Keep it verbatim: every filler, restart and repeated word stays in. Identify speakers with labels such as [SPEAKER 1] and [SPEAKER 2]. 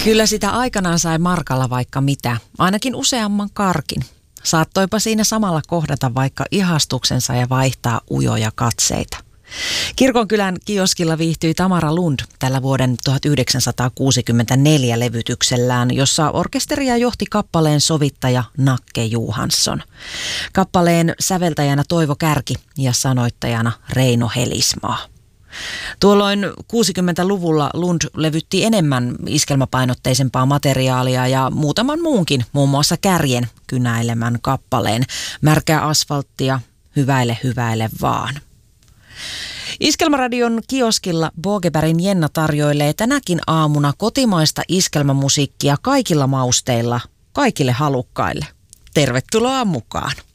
[SPEAKER 1] Kyllä sitä aikanaan sai markalla vaikka mitä, ainakin useamman karkin. Saattoipa siinä samalla kohdata vaikka ihastuksensa ja vaihtaa ujoja katseita. Kirkonkylän kioskilla viihtyi Tamara Lund tällä vuoden tuhatyhdeksänsataakuusikymmentäneljä levytyksellään, jossa orkesteria johti kappaleen sovittaja Nakke Johansson. Kappaleen säveltäjänä Toivo Kärki ja sanoittajana Reino Helismaa. Tuolloin kuusikymmentäluvulla Lund levytti enemmän iskelmäpainotteisempaa materiaalia ja muutaman muunkin, muun muassa Kärjen kynäilemän kappaleen Märkää asfalttia, hyväile hyväile vaan. Iskelmäradion kioskilla Bogebergin Jenna tarjoilee tänäkin aamuna kotimaista iskelmämusiikkia kaikilla mausteilla, kaikille halukkaille. Tervetuloa mukaan!